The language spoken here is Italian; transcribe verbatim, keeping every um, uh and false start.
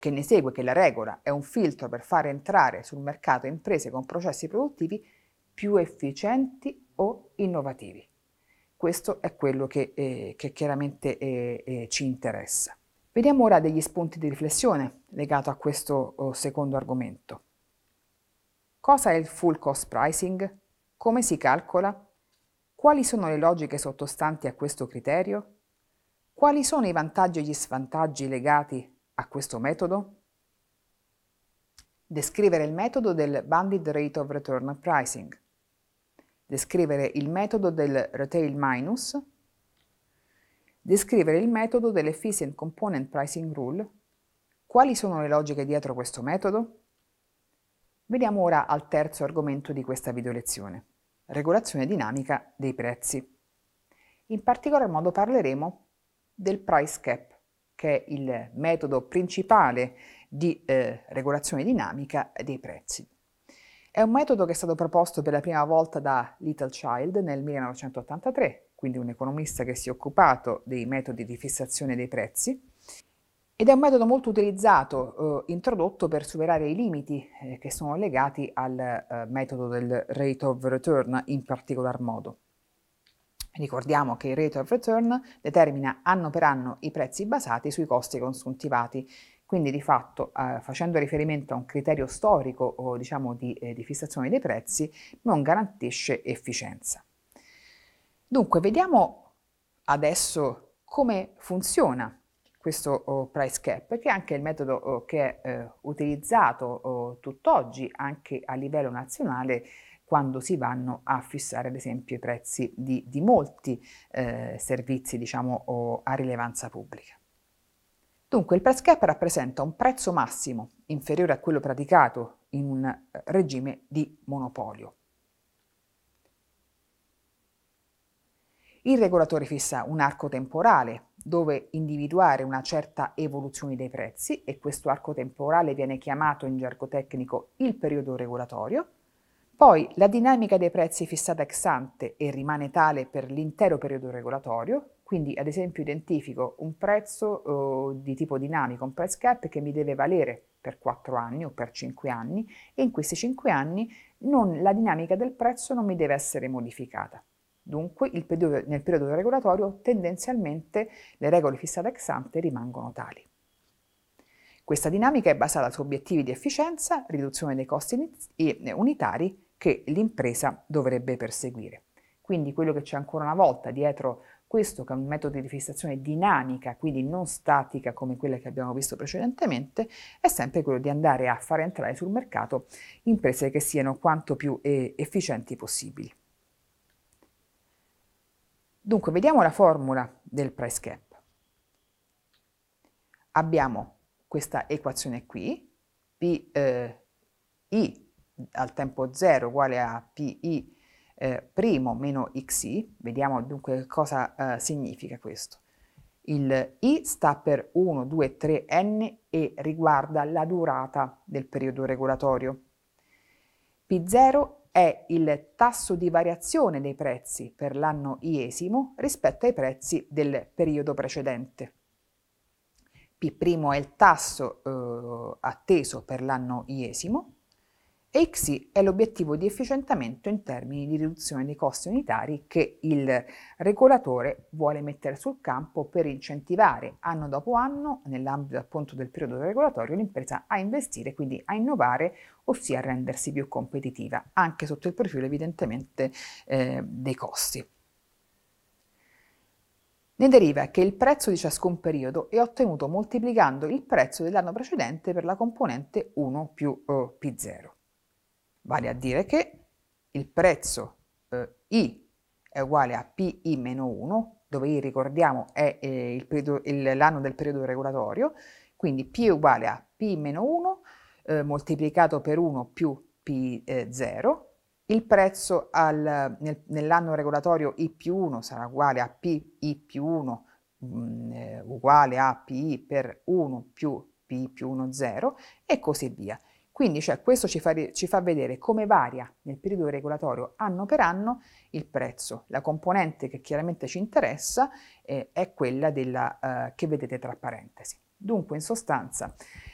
che ne segue che la regola è un filtro per fare entrare sul mercato imprese con processi produttivi più efficienti o innovativi. Questo è quello che, eh, che chiaramente eh, eh, ci interessa. Vediamo ora degli spunti di riflessione legato a questo oh, secondo argomento. Cosa è il full cost pricing? Come si calcola? Quali sono le logiche sottostanti a questo criterio? Quali sono i vantaggi e gli svantaggi legati a questo metodo? Descrivere il metodo del Banded Rate of Return Pricing. Descrivere il metodo del Retail Minus. Descrivere il metodo dell'Efficient Component Pricing Rule. Quali sono le logiche dietro questo metodo? Veniamo ora al terzo argomento di questa video lezione, regolazione dinamica dei prezzi. In particolar modo parleremo del price cap, che è il metodo principale di eh, regolazione dinamica dei prezzi. È un metodo che è stato proposto per la prima volta da Little Child nel millenovecentottantatré, quindi un economista che si è occupato dei metodi di fissazione dei prezzi, ed è un metodo molto utilizzato, eh, introdotto per superare i limiti eh, che sono legati al eh, metodo del rate of return in particolar modo. Ricordiamo che il rate of return determina anno per anno i prezzi basati sui costi consuntivati, quindi di fatto eh, facendo riferimento a un criterio storico o diciamo di, eh, di fissazione dei prezzi non garantisce efficienza. Dunque vediamo adesso come funziona questo oh, price cap, che è anche il metodo oh, che è eh, utilizzato oh, tutt'oggi anche a livello nazionale quando si vanno a fissare ad esempio i prezzi di, di molti eh, servizi diciamo oh, a rilevanza pubblica. Dunque il price cap rappresenta un prezzo massimo inferiore a quello praticato in un regime di monopolio. Il regolatore fissa un arco temporale dove individuare una certa evoluzione dei prezzi e questo arco temporale viene chiamato in gergo tecnico il periodo regolatorio. Poi la dinamica dei prezzi fissata ex ante e rimane tale per l'intero periodo regolatorio, quindi ad esempio identifico un prezzo eh, di tipo dinamico, un price cap che mi deve valere per quattro anni o per cinque anni e in questi cinque anni non, la dinamica del prezzo non mi deve essere modificata. Dunque il periodo, nel periodo regolatorio tendenzialmente le regole fissate ex ante rimangono tali. Questa dinamica è basata su obiettivi di efficienza, riduzione dei costi unitari che l'impresa dovrebbe perseguire. Quindi quello che c'è ancora una volta dietro questo, che è un metodo di fissazione dinamica, quindi non statica come quella che abbiamo visto precedentemente, è sempre quello di andare a fare entrare sul mercato imprese che siano quanto più eh, efficienti possibili. Dunque, vediamo la formula del price cap. Abbiamo questa equazione qui, P eh, I al tempo zero uguale a Pi eh, primo meno Xi. Vediamo dunque cosa eh, significa questo. Il I sta per uno, due, tre, N e riguarda la durata del periodo regolatorio. P zero è il tasso di variazione dei prezzi per l'anno iesimo rispetto ai prezzi del periodo precedente. P' è il tasso eh, atteso per l'anno iesimo e Xi è l'obiettivo di efficientamento in termini di riduzione dei costi unitari che il regolatore vuole mettere sul campo per incentivare anno dopo anno, nell'ambito appunto del periodo regolatorio, l'impresa a investire, quindi a innovare, ossia a rendersi più competitiva, anche sotto il profilo evidentemente eh, dei costi. Ne deriva che il prezzo di ciascun periodo è ottenuto moltiplicando il prezzo dell'anno precedente per la componente uno più eh, P zero. Vale a dire che il prezzo eh, I è uguale a Pi meno uno, dove I, ricordiamo, è eh, l'anno del periodo regolatorio, quindi P è uguale a P meno uno eh, moltiplicato per uno più P zero. Il prezzo al, nel, nell'anno regolatorio I più uno sarà uguale a P I più uno mh, eh, uguale a Pi per uno più Pi più uno zero e così via. Quindi cioè, questo ci fa, ci fa vedere come varia nel periodo regolatorio anno per anno il prezzo. La componente che chiaramente ci interessa eh, è quella della, eh, che vedete tra parentesi. Dunque, in sostanza,